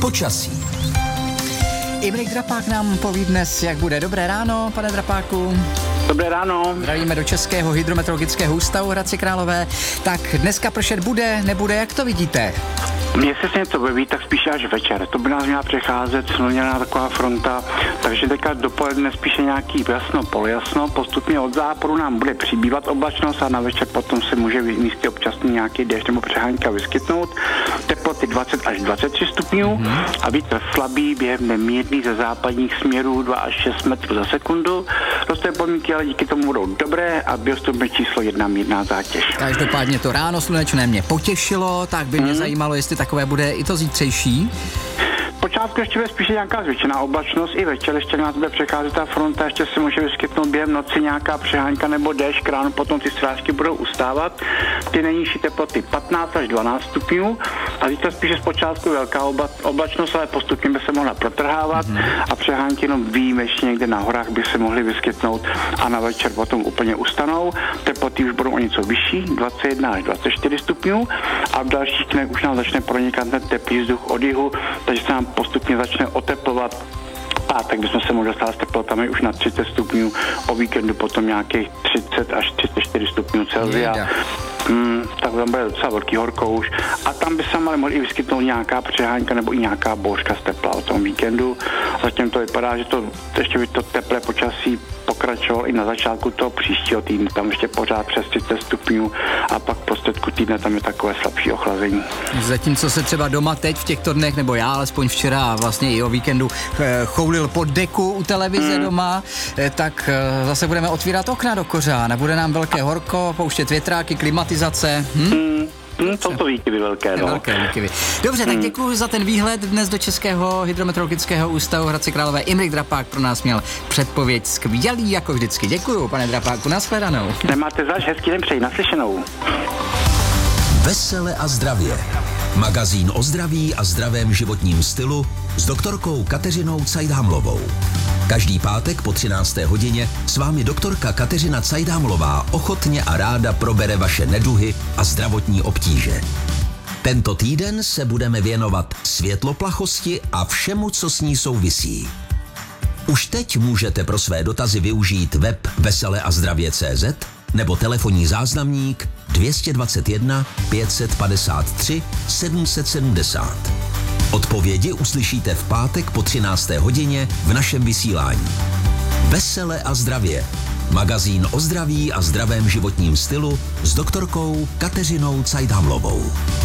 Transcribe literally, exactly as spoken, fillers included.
Počasí. Imrik Drapák nám poví dnes, jak bude. Dobré ráno, pane Drapáku. Dobré ráno. Zdravíme do Českého hydrometeorologického ústavu Hradci Králové. Tak dneska pršet bude, nebude, jak to vidíte? Mně se něco vyví, tak spíše až večer. To by nás měla přecházet sluněná taková fronta, takže teďka dopoledne spíše nějaký jasno, polojasno. Postupně od západu nám bude přibývat oblačnost a na večer potom se může místy občasný nějaký déšť nebo přehánka vyskytnout. Teploty dvacet až dvacet tři stupňů mm-hmm. a vítr slabý, během nemírný ze západních směrů dva až šest metrů za sekundu. Roste podmínky, ale díky tomu budou dobré a biostupně číslo jedna mírná zátěž. Každopádně to ráno slunečné mě potěšilo, tak by mě mm. zajímalo, jestli takové bude i to zítřejší. Počátku ještě bude spíše nějaká zvětšená oblačnost, i večer ještě nás bude přecházet ta fronta, ještě se může vyskytnout během noci nějaká přehánka nebo déšť, k ránu potom ty srážky budou ustávat. Ty nejnižší teploty patnáct až dvanáct stupňů a zítra spíše zpočátku velká obla, oblačnost, ale postupně by se mohla protrhávat mm. a přehánky jenom výjimečně někde na horách by se mohly vyskytnout a na večer potom úplně ustanou. Teploty už budou o něco vyšší, dvacet jedna až dvacet čtyři stupňů a v dalších dnech už nám začne pronikat ten teplý vzduch od jihu, takže se nám postupně začne oteplovat. A tak bychom se mohli dostat s teplotami už na třicet stupňů, o víkendu potom nějakých třicet až třicet čtyři stupňů Celsia. Hmm, tak tam bude docela velký horkouš a tam by se ale mohli i vyskytnout nějaká přehánka nebo i nějaká bouřka z tepla o tom víkendu. Zatím to vypadá, že to ještě by to teplé počasí pokračovalo i na začátku toho příštího týdne, tam ještě pořád přes třicet stupňů a pak prostředku týdne tam je takové slabší ochlazení. Zatímco se třeba doma teď v těchto dnech, nebo já alespoň včera a vlastně i o víkendu choulil pod deku u televize hmm. doma, tak zase budeme otvírat okna do kořán a bude nám velké horko, pouštět větráky, klimatizace. Hm? Hmm. Hmm, jsou to výkyvy velké, no. Velké výkyvy. Dobře, hmm. tak děkuji za ten výhled dnes do Českého hydrometeorologického ústavu Hradci Králové. Imrik Drapák pro nás měl předpověď skvělý, jako vždycky. Děkuji, pane Drapáku, nashledanou. Nemáte zač, hezký den přeji, naslyšenou. Vesele a zdravě. Magazín o zdraví a zdravém životním stylu s doktorkou Kateřinou Cajdhamlovou. Každý pátek po třinácté hodině s vámi doktorka Kateřina Cajdhamlová ochotně a ráda probere vaše neduhy a zdravotní obtíže. Tento týden se budeme věnovat světloplachosti a všemu, co s ní souvisí. Už teď můžete pro své dotazy využít web vesele a zdravě tečka cé zet nebo telefonní záznamník dvě stě dvacet jedna pět set padesát tři sedm set sedmdesát. Odpovědi uslyšíte v pátek po třinácté hodině v našem vysílání. Vesele a zdravě. Magazín o zdraví a zdravém životním stylu s doktorkou Kateřinou Cajdhamlovou.